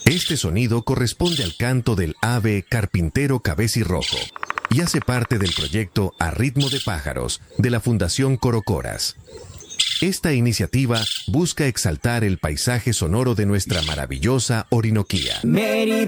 Este sonido corresponde al canto del ave carpintero cabecirrojo y hace parte del proyecto A Ritmo de Pájaros de la Fundación Corocoras. Esta iniciativa busca exaltar el paisaje sonoro de nuestra maravillosa Orinoquía.